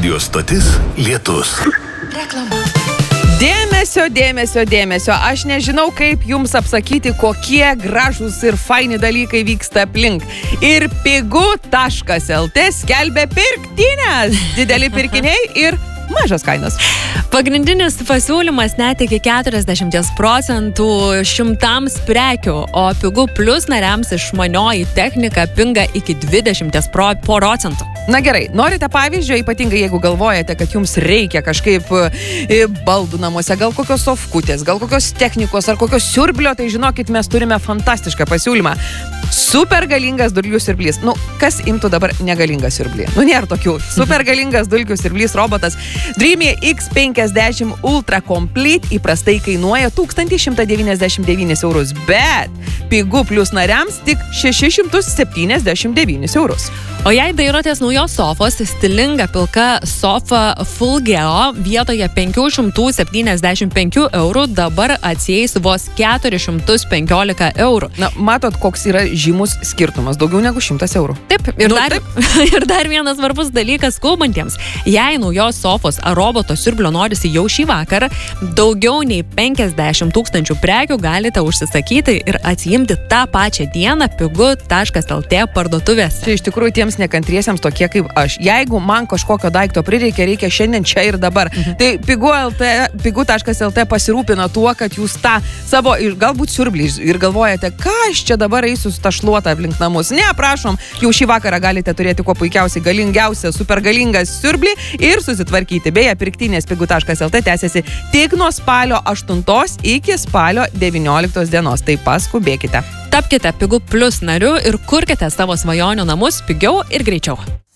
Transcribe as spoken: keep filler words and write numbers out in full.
Radio stotis Lietus. Reklama. Dėmesio, dėmesio, dėmesio. Aš nežinau, kaip jums apsakyti, kokie gražūs ir faini dalykai vyksta aplink. Ir pigu taškas lt skelbia pirktines. Dideli pirkiniai ir mažos kainos. Pagrindinis pasiūlymas net iki keturiasdešimt procentų šimtams prekių, o Pigu Plus nariams išmanioji technika pinga iki dvidešimt procentų. Na gerai, norite pavyzdžio, ypatingai jeigu galvojate, kad jums reikia kažkaip baldų namuose, gal kokios sofkutės, gal kokios technikos ar kokios siurblio, tai žinokit, mes turime fantastišką pasiūlymą. Super galingas dulkių siurblys. Nu, kas imtų dabar negalingą siurblį? Nu, nėra tokių. Super galingas dulkių siurblys robotas Dreamy X penkiasdešimt Ultra Complete įprastai kainuoja tūkstantis šimtas devyniasdešimt devynis eurus, bet Pigu Plus nariams tik šešis šimtus septyniasdešimt devynis eurus. O jei dairotės naujos sofos, stilinga pilka sofa Fulgeo vietoje penkių šimtų septyniasdešimt penkių eurų dabar atsieis vos keturis šimtus penkiolika eurų. Na, matot, koks yra žymus skirtumas, daugiau negu šimtas eurų. Taip, ir, nu, dar, taip. ir dar vienas svarbus dalykas skubantiems. Jei naujos sofos ar roboto siurblio norisi jau šį vakarą, daugiau nei penkiasdešimt tūkstančių prekių galite užsisakyti ir atsiimti tą pačią dieną pigu taškas lt parduotuvėse. Čia iš tikrųjų tiems nekantriesiems tokie kaip aš. Jeigu man kažkokio daikto prireikia, reikia šiandien čia ir dabar. Mhm. Tai pigu taškas lt pasirūpina tuo, kad jūs tą savo ir galbūt siurblį ir galvojate, ką aš čia dabar eisiu su ta šluota aplink namus. Ne, prašom, jau šį vakarą galite turėti kuo puikiausiai galingiausią, supergalingą siurblį ir susitvarkyti. Beje, pirktinės pigu taškas lt tęsiasi tik nuo spalio aštuntos iki spalio devynioliktos dienos. Tai paskubėkite. Tapkite Pigu Plus nariu ir kurkite savo svajonių namus pigiau ir greičiau.